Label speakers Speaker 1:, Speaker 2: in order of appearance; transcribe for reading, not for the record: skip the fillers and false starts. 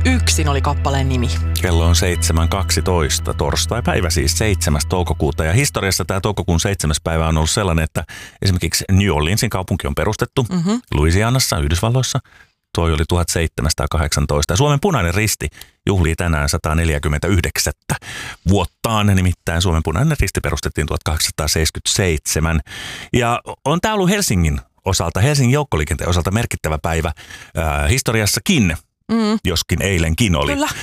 Speaker 1: yksin oli kappaleen nimi.
Speaker 2: Kello on 7.12, torstai-päivä siis 7. toukokuuta. Ja historiassa tämä toukokuun 7. päivä on ollut sellainen, että esimerkiksi New Orleansin kaupunki on perustettu Louisianassa, Yhdysvalloissa. Tuo oli 1718. Ja Suomen Punainen Risti juhlii tänään 149 vuottaan. Nimittäin Suomen Punainen Risti perustettiin 1877. Ja on tämä ollut Helsingin osalta, Helsingin joukkoliikenteen osalta merkittävä päivä historiassakin. Joskin eilenkin oli.
Speaker 1: Kyllä.